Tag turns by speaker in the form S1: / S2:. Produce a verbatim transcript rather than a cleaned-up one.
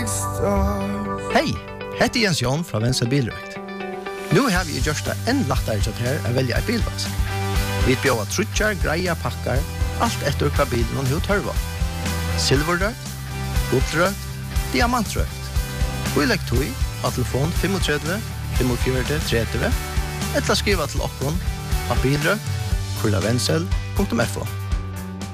S1: Hei, hette Jens Jon fra Venstre Bilrøkt. Nå har vi gjort det enn lettere til her å velge en bilvask. Vi bjør trutjar, greier, pakker, alt etter hva bilen og hva tørver. Silverrøkt, gullrøkt, diamantrøkt. Vi legger tog av telefon fem tre fem fire tre tre eller skriva til okkon av bilrøkt, kurlavensel punktum f o.